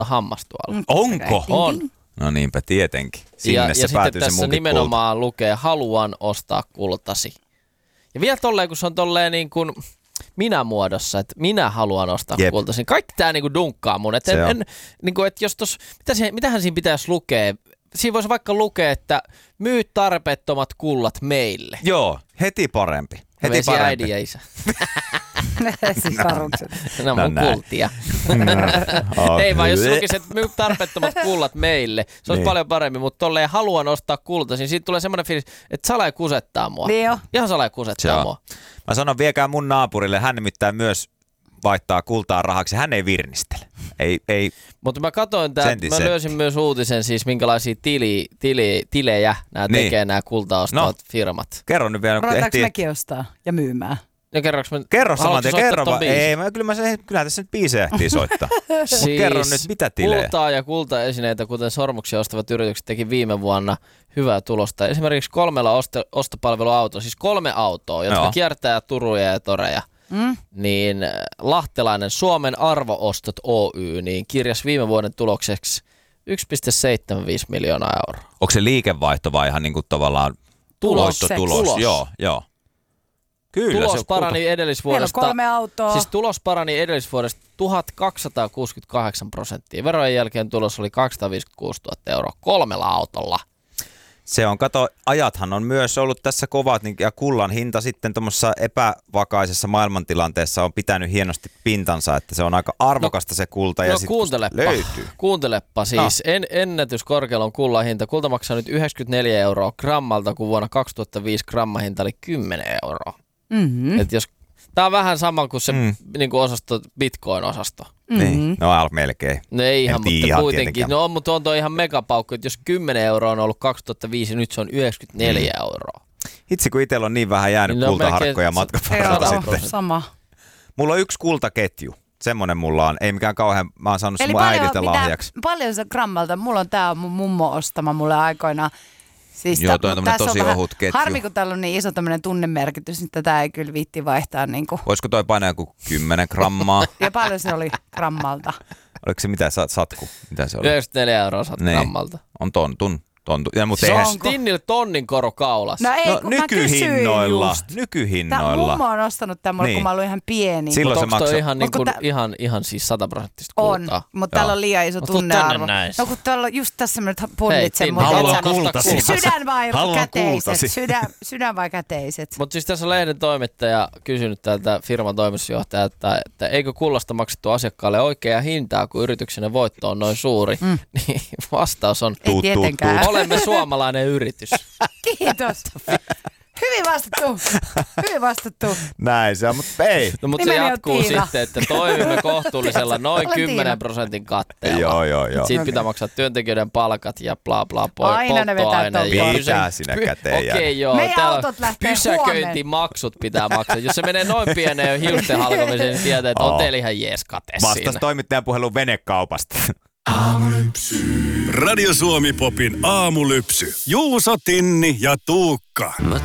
hammas tuolla. Onko? On. No niinpä tietenkin. Sinne se sitten päätyy se tässä munkin nimenomaan lukee, haluan ostaa kultasi. Ja vielä tolleen, kun se on tolleen niin kuin minä-muodossa, että minä haluan ostaa kultasi. Kaikki tää niin kuin dunkkaa mun. Että niin kuin, että jos tos, mitähän siinä pitäisi lukea? Siinä voisi vaikka lukea, että myy tarpeettomat kullat meille. Joo, heti parempi. Heti parempi. Äidin ja isä. Sisarukset. No mun kultia. Ei vaan, jos lukisi, että myy tarpeettomat kullat meille, se olisi paljon paremmin, mutta tolleen haluan ostaa kultasi, niin siitä tulee semmoinen fiilis, että salaa kusettaa mua. Niin jo. Ihan salaa kusettaa mua. Mä sanon, viekää mun naapurille, hän nimittäin myös vaihtaa kultaa rahaksi, hän ei virnistele. Ei. Mutta mä katsoin täältä, mä löysin myös uutisen siis, minkälaisia tilejä nämä tekee nämä kultaa ostavat firmat. Kerro nyt vielä. Ruvetaanko mekin ostaa ja myymään? No kerro saman tien, kyllähän tässä nyt biisejä ehtii soittaa. Siis kerro nyt, mitä tilejä? Kultaa ja kultaesineitä, kuten sormuksia ostavat yritykset, teki viime vuonna hyvää tulosta. Esimerkiksi 3 ostopalveluautoa, siis 3 autoa, jotka kiertää Turuja ja toreja. Niin lahtelainen Suomen Arvo-ostot Oy niin kirjasi viime vuoden tulokseksi 1,75 miljoonaa euroa. Onko se liikevaihto vai ihan niin kuin tavallaan tulos? Joo. Kyllä, tulos parani edellisvuodesta. Meillä on 3 autoa. Siis tulos parani edellisvuodesta 1268%. Verojen jälkeen tulos oli 256 000 euroa 3 autolla. Se on, kato, ajathan on myös ollut tässä kovat, ja kullan hinta sitten tuommoisessa epävakaisessa maailmantilanteessa on pitänyt hienosti pintansa, että se on aika arvokasta se kulta, ja sitten löytyy. Kuuntelepa siis, ennätyskorkealla on kullan hinta. Kulta maksaa nyt 94 euroa grammalta, kun vuonna 2005 grammahinta oli 10 euroa. Et jos, tää on vähän sama kuin se niinku osasto, Bitcoin-osasto. Niin, no melkein. No ei ihan, mutta ihan kuitenkin. Tietenkään. No mutta on toi ihan megapaukku, että jos 10 euroa on ollut 2005, nyt se on 94 euroa. Itse kun itsellä on niin vähän jäänyt kultaharkkoja matkavaralla sitten. Sama. Mulla on yksi kultaketju. Semmoinen mulla on. Ei mikään kauhean, mä oon saanut sen mun äidiltä lahjaksi. Paljon se grammalta? Mulla on tää mun mummo ostama mulle aikoinaan. Siis joo, toi on tämmönen tosi ohut ketju. Harmi, kun täällä on niin iso tämmönen tunnemerkitys, niin tätä ei kyllä viitti vaihtaa. Niin kuin. Voisiko toi painaa joku 10 grammaa? Ja paljon se oli grammalta? Oliko se mitä, satku? Mitä se oli? 94 euroa grammalta. On tontun. Ja, mutta se on Tinnillä tonnin koro kaulassa. No ei, kun nykyhinnoilla. Tämä mummo on ostanut tämän, kun mä olin ihan pieni. Silloin se maksoi. Ihan siis 100% kultaa. On, mutta täällä on liian iso tunnearvo. No kun täällä on just tässä semmoinen punnitsen. Haluan kultasi. Sydän vai käteiset? Sydän vai käteiset? Mutta siis tässä on lehden toimittaja kysynyt tältä firman toimitusjohtajalta, että eikö kullasta maksettu asiakkaalle oikeaa hintaa, kun yrityksenne voitto on noin suuri. Niin vastaus on, ei tietenkään. Olemme suomalainen yritys. Kiitos. Hyvin vastattu. Näin se on, mutta ei. No, mutta se jatkuu sitten, että toimimme kohtuullisella noin 10% katteella. Joo. Siitä pitää maksaa työntekijöiden palkat ja bla bla aina ne vetää tuon. Pitää sinä käteen. Okei, joo. Meidän autot lähtee pysäköintimaksut pitää maksaa. Jos se menee noin pieneen hiusten halkomiseen, niin tietää, että on teillä ihan jees kate siinä. Vastas toimittajan puhelun venekaupasta. Aamulypsy. Radio Suomi Popin aamulypsy. Juuso, Tinni ja Tuukka.